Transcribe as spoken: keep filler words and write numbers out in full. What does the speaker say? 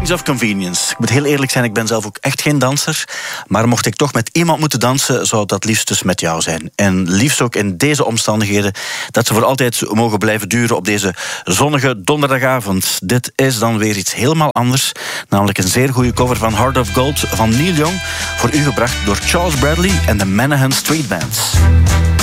Kings of Convenience. Ik moet heel eerlijk zijn, ik ben zelf ook echt geen danser. Maar mocht ik toch met iemand moeten dansen, zou dat liefst dus met jou zijn. En liefst ook in deze omstandigheden, dat ze voor altijd mogen blijven duren op deze zonnige donderdagavond. Dit is dan weer iets helemaal anders. Namelijk een zeer goede cover van Heart of Gold van Neil Young. Voor u gebracht door Charles Bradley en de Manahan Street Bands.